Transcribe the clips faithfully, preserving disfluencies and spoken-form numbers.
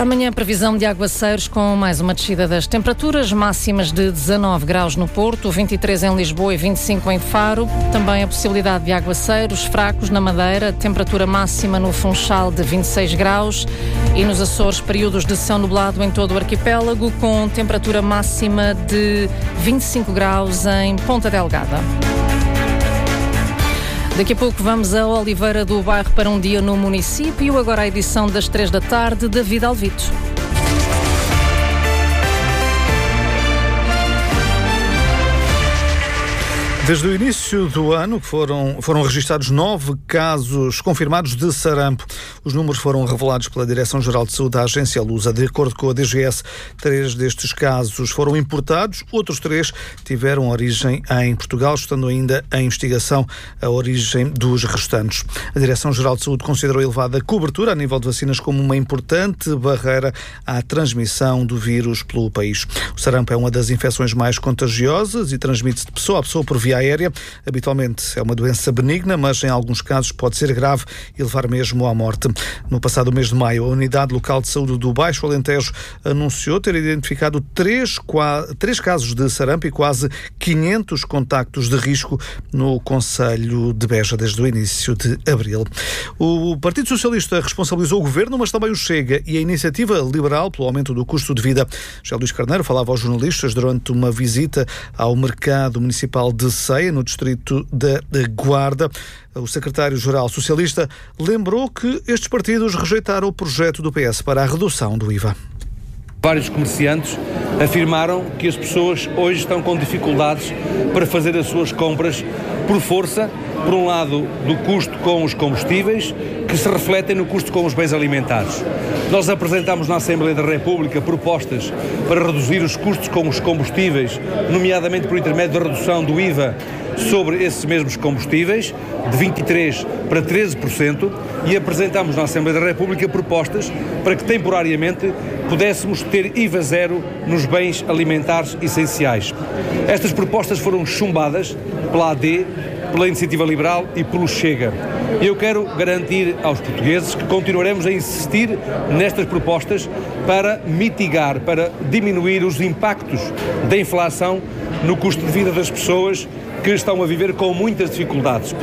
Para amanhã, previsão de aguaceiros com mais uma descida das temperaturas, máximas de dezanove graus no Porto, vinte e três em Lisboa e vinte e cinco em Faro. Também a possibilidade de aguaceiros fracos na Madeira, temperatura máxima no Funchal de vinte e seis graus e nos Açores períodos de céu nublado em todo o arquipélago, com temperatura máxima de vinte e cinco graus em Ponta Delgada. Daqui a pouco vamos a Oliveira do Bairro para um dia no município. Agora a edição das três da tarde, David Alvito. Desde o início do ano foram, foram registados nove casos confirmados de sarampo. Os números foram revelados pela Direção-Geral de Saúde da Agência Lusa. De acordo com a D G S, três destes casos foram importados, outros três tiveram origem em Portugal, estando ainda em investigação a origem dos restantes. A Direção-Geral de Saúde considerou elevada a cobertura a nível de vacinas como uma importante barreira à transmissão do vírus pelo país. O sarampo é uma das infecções mais contagiosas e transmite-se de pessoa a pessoa por via aérea. Habitualmente é uma doença benigna, mas em alguns casos pode ser grave e levar mesmo à morte. No passado mês de maio, a Unidade Local de Saúde do Baixo Alentejo anunciou ter identificado três, três casos de sarampo e quase quinhentos contactos de risco no concelho de Beja desde o início de abril. O Partido Socialista responsabilizou o Governo, mas também o Chega e a Iniciativa Liberal pelo aumento do custo de vida. José Luís Carneiro falava aos jornalistas durante uma visita ao mercado municipal de Ceia, no distrito da Guarda. O secretário-geral socialista lembrou que estes partidos rejeitaram o projeto do P S para a redução do I V A. Vários comerciantes afirmaram que as pessoas hoje estão com dificuldades para fazer as suas compras por força, por um lado, do custo com os combustíveis, que se refletem no custo com os bens alimentares. Nós apresentámos na Assembleia da República propostas para reduzir os custos com os combustíveis, nomeadamente por intermédio da redução do I V A sobre esses mesmos combustíveis, de vinte e três por cento para treze por cento, e apresentámos na Assembleia da República propostas para que temporariamente pudéssemos ter I V A zero nos bens alimentares essenciais. Estas propostas foram chumbadas pela A D, pela Iniciativa Liberal e pelo Chega. Eu quero garantir aos portugueses que continuaremos a insistir nestas propostas para mitigar, para diminuir os impactos da inflação no custo de vida das pessoas que estão a viver com muitas dificuldades.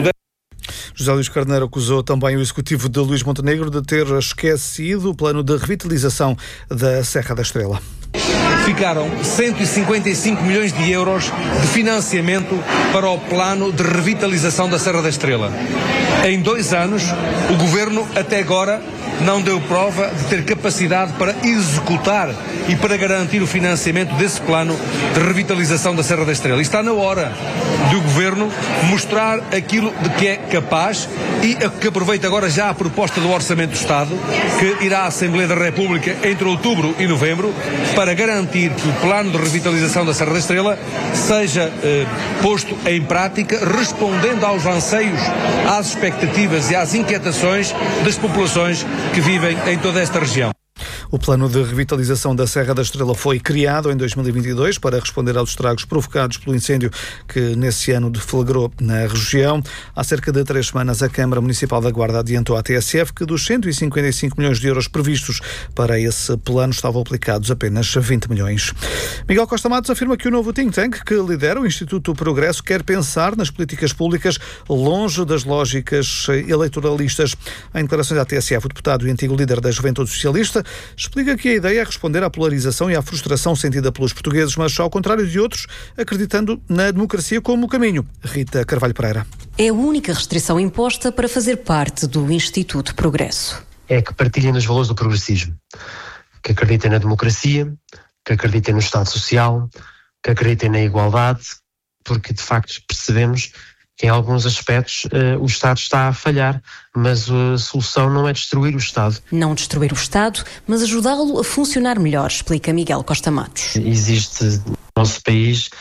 José Luís Carneiro acusou também o executivo de Luís Montenegro de ter esquecido o plano de revitalização da Serra da Estrela. Ficaram cento e cinquenta e cinco milhões de euros de financiamento para o plano de revitalização da Serra da Estrela. Em dois anos, o Governo até agora não deu prova de ter capacidade para executar e para garantir o financiamento desse plano de revitalização da Serra da Estrela. E está na hora do Governo mostrar aquilo de que é capaz e que aproveita agora já a proposta do Orçamento do Estado, que irá à Assembleia da República entre outubro e novembro, para garantir que o plano de revitalização da Serra da Estrela seja eh, posto em prática, respondendo aos anseios, às expectativas e às inquietações das populações que vivem em toda esta região. O plano de revitalização da Serra da Estrela foi criado em dois mil e vinte e dois para responder aos estragos provocados pelo incêndio que nesse ano deflagrou na região. Há cerca de três semanas a Câmara Municipal da Guarda adiantou à T S F que dos cento e cinquenta e cinco milhões de euros previstos para esse plano estavam aplicados apenas vinte milhões. Miguel Costa Matos afirma que o novo think tank que lidera o Instituto Progresso quer pensar nas políticas públicas longe das lógicas eleitoralistas. Em declarações à T S F, o deputado e antigo líder da Juventude Socialista explica que a ideia é responder à polarização e à frustração sentida pelos portugueses, mas ao contrário de outros, acreditando na democracia como o caminho. Rita Carvalho Pereira. É a única restrição imposta para fazer parte do Instituto Progresso. É que partilhem dos valores do progressismo, que acreditem na democracia, que acreditem no Estado Social, que acreditem na igualdade, porque de facto percebemos que em alguns aspectos uh, o Estado está a falhar, mas a solução não é destruir o Estado. Não destruir o Estado, mas ajudá-lo a funcionar melhor, explica Miguel Costa Matos. Existe no nosso país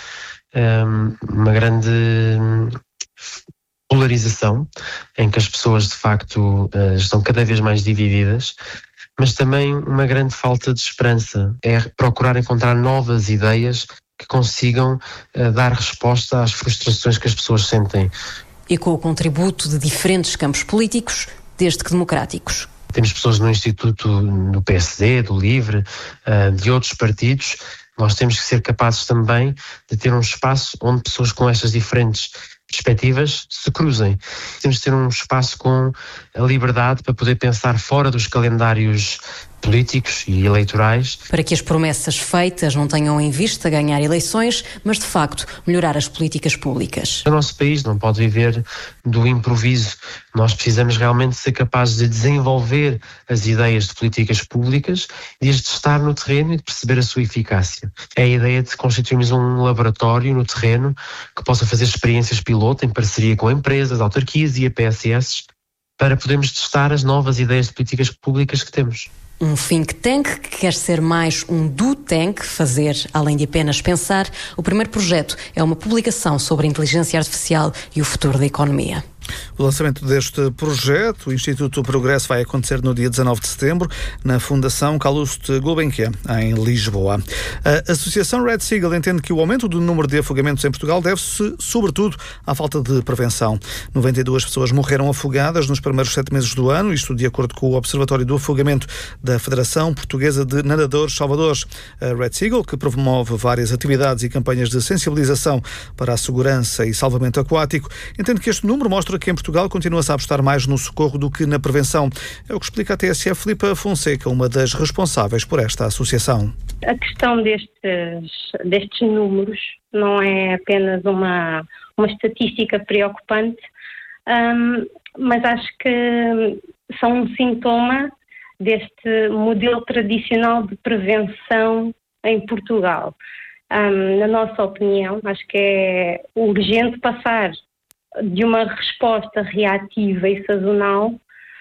um, uma grande polarização, em que as pessoas de facto uh, estão cada vez mais divididas, mas também uma grande falta de esperança. É procurar encontrar novas ideias que consigam uh, dar resposta às frustrações que as pessoas sentem. E com o contributo de diferentes campos políticos, desde que democráticos. Temos pessoas no Instituto, do P S D, do LIVRE, de outros partidos. Nós temos que ser capazes também de ter um espaço onde pessoas com estas diferentes perspectivas se cruzem. Temos de ter um espaço com a liberdade para poder pensar fora dos calendários políticos e eleitorais. Para que as promessas feitas não tenham em vista ganhar eleições, mas de facto melhorar as políticas públicas. O nosso país não pode viver do improviso. Nós precisamos realmente ser capazes de desenvolver as ideias de políticas públicas, de as testar no terreno e de perceber a sua eficácia. É a ideia de constituirmos um laboratório no terreno que possa fazer experiências piloto em parceria com empresas, autarquias e A P S S para podermos testar as novas ideias de políticas públicas que temos. Um think tank que quer ser mais um do tank, fazer além de apenas pensar. O primeiro projeto é uma publicação sobre a inteligência artificial e o futuro da economia. O lançamento deste projeto, o Instituto Progresso, vai acontecer no dia dezanove de setembro, na Fundação Calouste Gulbenkian, em Lisboa. A Associação Red Seagull entende que o aumento do número de afogamentos em Portugal deve-se, sobretudo, à falta de prevenção. noventa e duas pessoas morreram afogadas nos primeiros sete meses do ano, isto de acordo com o Observatório do Afogamento da Federação Portuguesa de Nadadores Salvadores. A Red Seagull, que promove várias atividades e campanhas de sensibilização para a segurança e salvamento aquático, entende que este número mostra que em Portugal continua-se a apostar mais no socorro do que na prevenção. É o que explica a T S F Filipa Fonseca, uma das responsáveis por esta associação. A questão destes, destes números não é apenas uma, uma estatística preocupante, um, mas acho que são um sintoma deste modelo tradicional de prevenção em Portugal. Um, na nossa opinião, acho que é urgente passar de uma resposta reativa e sazonal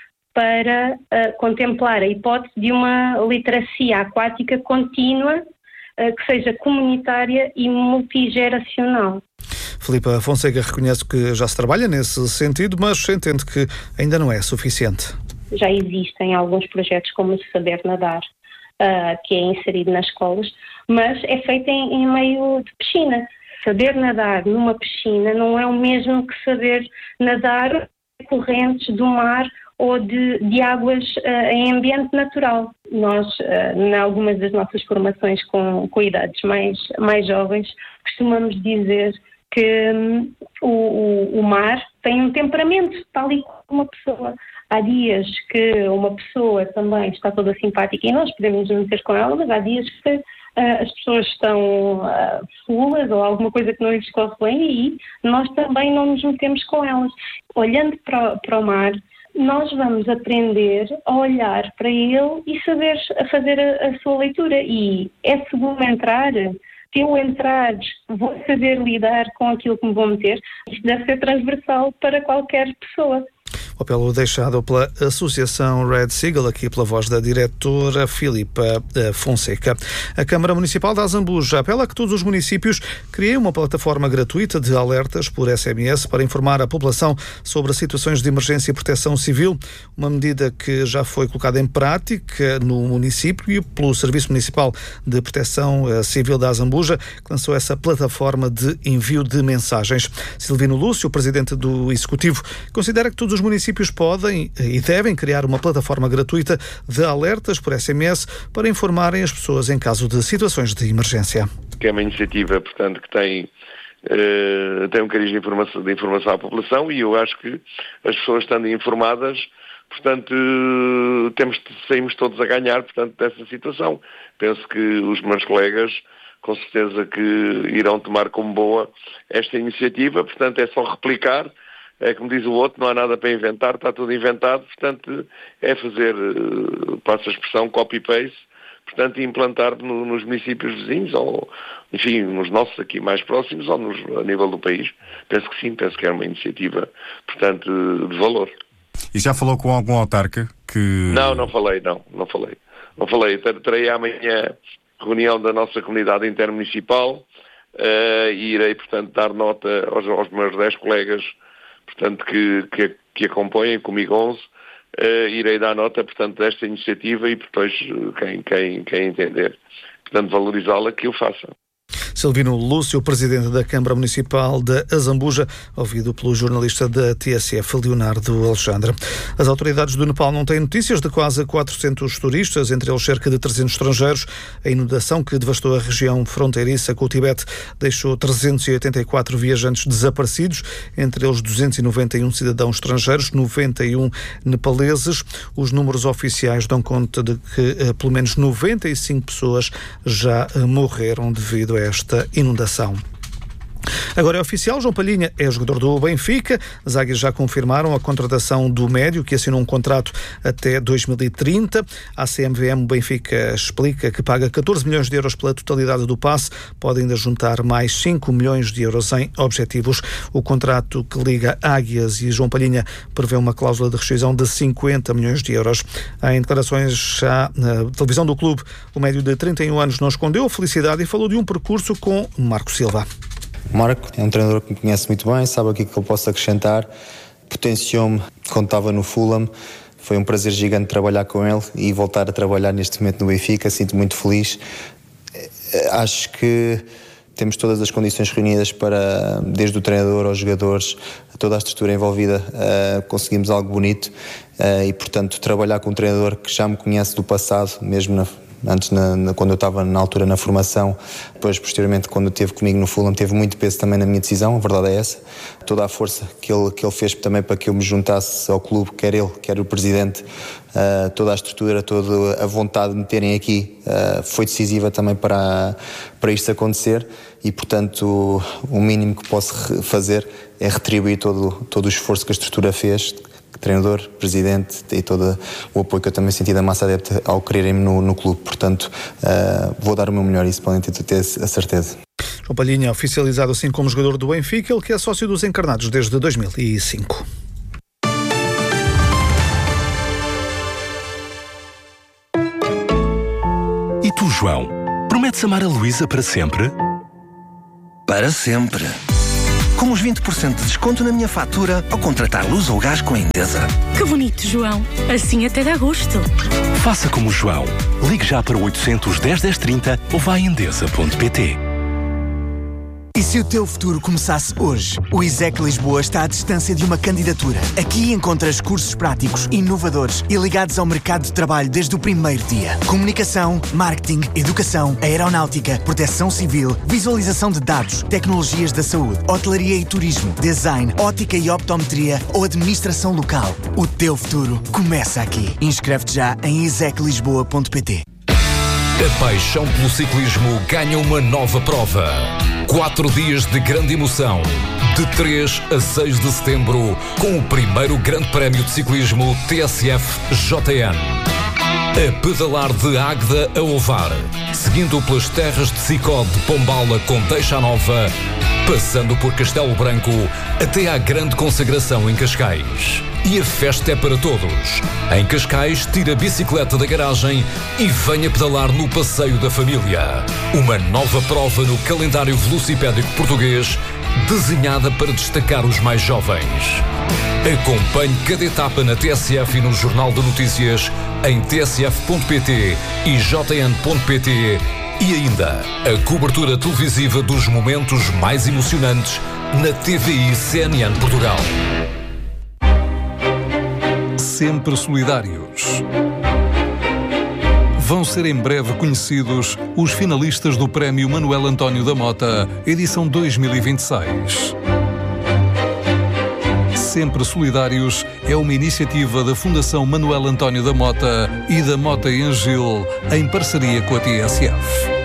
para uh, contemplar a hipótese de uma literacia aquática contínua, uh, que seja comunitária e multigeracional. Filipa Fonseca reconhece que já se trabalha nesse sentido, mas entende que ainda não é suficiente. Já existem alguns projetos como o Saber Nadar, uh, que é inserido nas escolas, mas é feito em, em meio de piscina. Saber nadar numa piscina não é o mesmo que saber nadar em correntes do mar ou de, de águas uh, em ambiente natural. Nós, uh, em algumas das nossas formações com, com idades mais, mais jovens, costumamos dizer que um, o, o mar tem um temperamento, tal e como uma pessoa. Há dias que uma pessoa também está toda simpática e nós podemos nos meter com ela, mas há dias que uh, as pessoas estão uh, fulas ou alguma coisa que não lhes corre bem e nós também não nos metemos com elas. Olhando para, para o mar, nós vamos aprender a olhar para ele e saber fazer a, a sua leitura. E é seguro entrar, se eu entrar, vou saber lidar com aquilo que me vou meter. Isto deve ser transversal para qualquer pessoa. O apelo deixado pela Associação Red Seagull, aqui pela voz da diretora Filipa Fonseca. A Câmara Municipal de Azambuja apela a que todos os municípios criem uma plataforma gratuita de alertas por S M S para informar a população sobre situações de emergência e proteção civil, uma medida que já foi colocada em prática no município pelo Serviço Municipal de Proteção Civil da Azambuja, que lançou essa plataforma de envio de mensagens. Silvino Lúcio, presidente do Executivo, considera que todos os municípios podem e devem criar uma plataforma gratuita de alertas por S M S para informarem as pessoas em caso de situações de emergência. Que é uma iniciativa, portanto, que tem, uh, tem um cariz de informação, de informação à população e eu acho que as pessoas estando informadas, portanto, uh, temos, saímos todos a ganhar, portanto, dessa situação. Penso que os meus colegas com certeza que irão tomar como boa esta iniciativa, portanto, é só replicar. É como diz o outro, não há nada para inventar, está tudo inventado, portanto é fazer, passo a expressão, copy-paste, portanto implantar no, nos municípios vizinhos, ou enfim, nos nossos aqui mais próximos, ou nos, a nível do país. Penso que sim, penso que é uma iniciativa, portanto, de valor. E já falou com algum autarca que... Não, não falei, não, não falei. Não falei, terei amanhã reunião da nossa comunidade intermunicipal uh, e irei, portanto, dar nota aos, aos meus dez colegas portanto, que, que, que acompanhem, comigo onze, uh, irei dar nota, portanto, desta iniciativa e depois quem, quem, quem entender, portanto, valorizá-la, que o faça. Silvino Lúcio, presidente da Câmara Municipal de Azambuja, ouvido pelo jornalista da T S F, Leonardo Alexandre. As autoridades do Nepal não têm notícias de quase quatrocentos turistas, entre eles cerca de trezentos estrangeiros. A inundação que devastou a região fronteiriça com o Tibete deixou trezentos e oitenta e quatro viajantes desaparecidos, entre eles duzentos e noventa e um cidadãos estrangeiros, noventa e um nepaleses. Os números oficiais dão conta de que eh, pelo menos noventa e cinco pessoas já eh, morreram devido a esta inundação. Agora é oficial, João Palhinha é jogador do Benfica. As Águias já confirmaram a contratação do médio, que assinou um contrato até dois mil e trinta. A C M V M Benfica explica que paga catorze milhões de euros pela totalidade do passe. Pode ainda juntar mais cinco milhões de euros em objetivos. O contrato que liga Águias e João Palhinha prevê uma cláusula de rescisão de cinquenta milhões de euros. Em declarações à na televisão do clube, o médio de trinta e um anos não escondeu a felicidade e falou de um percurso com Marco Silva. O Marco é um treinador que me conhece muito bem, sabe aquilo que eu posso acrescentar, potenciou-me quando estava no Fulham, foi um prazer gigante trabalhar com ele e voltar a trabalhar neste momento no Benfica, sinto muito feliz. Acho que temos todas as condições reunidas para, desde o treinador aos jogadores, toda a estrutura envolvida, uh, conseguimos algo bonito uh, e, portanto, trabalhar com um treinador que já me conhece do passado, mesmo na antes na, na, quando eu estava na altura na formação, depois posteriormente quando esteve comigo no Fulham, teve muito peso também na minha decisão, a verdade é essa. Toda a força que ele, que ele fez também para que eu me juntasse ao clube, quer ele, quer o presidente, uh, toda a estrutura, toda a vontade de me terem aqui uh, foi decisiva também para, para isto acontecer e, portanto, o mínimo que posso fazer é retribuir todo, todo o esforço que a estrutura fez, treinador, presidente e todo o apoio que eu também senti da massa adepta ao quererem-me no, no clube. Portanto, uh, vou dar o meu melhor, isso podem ter, ter a certeza. João Palhinha, oficializado assim como jogador do Benfica, ele que é sócio dos Encarnados desde dois mil e cinco. E tu, João, prometes amar a Luísa para sempre? Para sempre. Com os vinte por cento de desconto na minha fatura ao contratar luz ou gás com a Endesa. Que bonito, João. Assim até dá gosto. Faça como o João. Ligue já para o oitocentos, dez, dez, trinta ou vá a endesa ponto pt. E se o teu futuro começasse hoje? O ISEC Lisboa está à distância de uma candidatura. Aqui encontras cursos práticos, inovadores e ligados ao mercado de trabalho desde o primeiro dia. Comunicação, marketing, educação, aeronáutica, proteção civil, visualização de dados, tecnologias da saúde, hotelaria e turismo, design, ótica e optometria ou administração local. O teu futuro começa aqui. Inscreve-te já em isec lisboa ponto pt. A paixão pelo ciclismo ganha uma nova prova. Quatro dias de grande emoção, de três a seis de setembro, com o primeiro Grande Prémio de Ciclismo T S F J N. A pedalar de Águeda a Ovar, seguindo pelas terras de Sicó de Pombala com Deixa Nova, passando por Castelo Branco até à grande consagração em Cascais. E a festa é para todos. Em Cascais, tira a bicicleta da garagem e venha pedalar no Passeio da Família. Uma nova prova no calendário velocipédico português, desenhada para destacar os mais jovens. Acompanhe cada etapa na T S F e no Jornal de Notícias em t s f ponto pt e j n ponto pt e ainda a cobertura televisiva dos momentos mais emocionantes na T V I C N N Portugal. Sempre solidários. Vão ser em breve conhecidos os finalistas do Prémio Manuel António da Mota, edição dois mil e vinte e seis. Sempre Solidários é uma iniciativa da Fundação Manuel António da Mota e da Mota Engil, em parceria com a T S F.